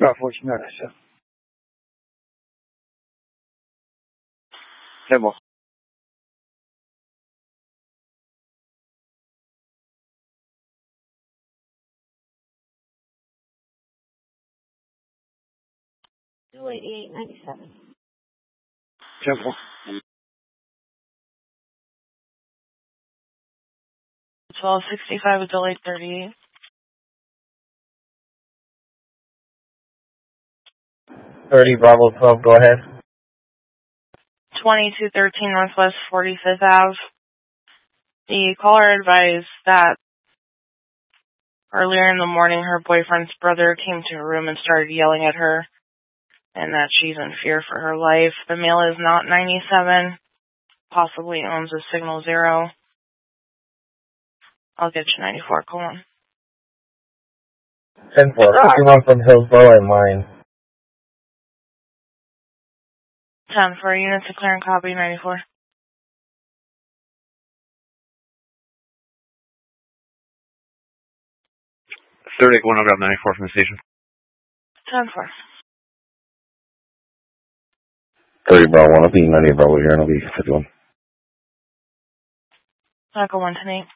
14 gracias. Hemos. $288.97. Temple. 1265 with delayed 38. 30 Bravo 12, go ahead. 2213 Northwest 45th Ave. The caller advised that earlier in the morning her boyfriend's brother came to her room and started yelling at her and that she's in fear for her life. The male is not 97, possibly owns a Signal 0. I'll get you 94, come on. 10-4, 51 from Hillsborough and mine. 10 for units to clear and copy 94. 30, going to grab 94 from the station. 10-4. 30 Bravo 1, I'll be 90 Bravo here, and I'll be 51. Echo 1 to 8.